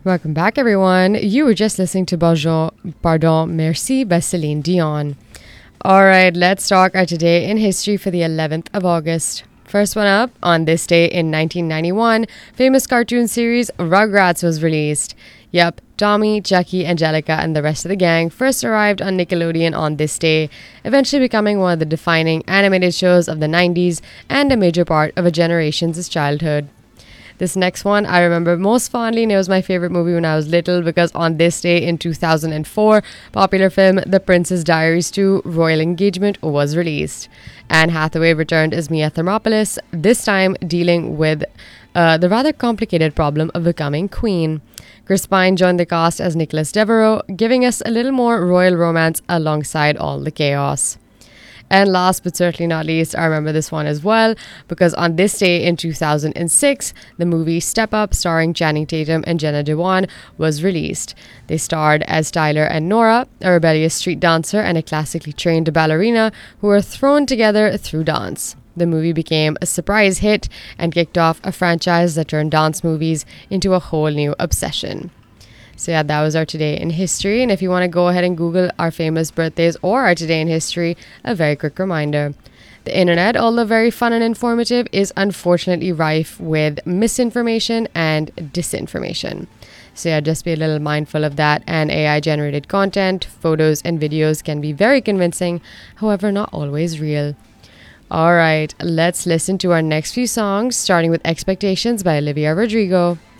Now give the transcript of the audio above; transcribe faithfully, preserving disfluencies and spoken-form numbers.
Welcome back, everyone. You were just listening to Bonjour, Pardon, Merci by Celine Dion. All right, let's talk our Today in History for the eleventh of August. First one up, on this day in nineteen ninety-one, famous cartoon series Rugrats was released. Yep, Tommy, Chucky, Angelica, and the rest of the gang first arrived on Nickelodeon on this day, eventually becoming one of the defining animated shows of the nineties and a major part of a generation's childhood. This next one I remember most fondly, and it was my favorite movie when I was little because on this day in two thousand four, popular film The Princess Diaries two Royal Engagement was released. Anne Hathaway returned as Mia Thermopolis, this time dealing with uh, the rather complicated problem of becoming queen. Chris Pine joined the cast as Nicholas Devereaux, giving us a little more royal romance alongside all the chaos. And last but certainly not least, I remember this one as well because on this day in two thousand six, the movie Step Up, starring Channing Tatum and Jenna Dewan, was released. They starred as Tyler and Nora, a rebellious street dancer and a classically trained ballerina who were thrown together through dance. The movie became a surprise hit and kicked off a franchise that turned dance movies into a whole new obsession. So yeah, that was our Today in History. And if you want to go ahead and Google our famous birthdays or our Today in History, a very quick reminder. The internet, although very fun and informative, is unfortunately rife with misinformation and disinformation. So yeah, just be a little mindful of that. And A I-generated content, photos, and videos can be very convincing, however, not always real. All right, let's listen to our next few songs, starting with Expectations by Olivia Rodrigo.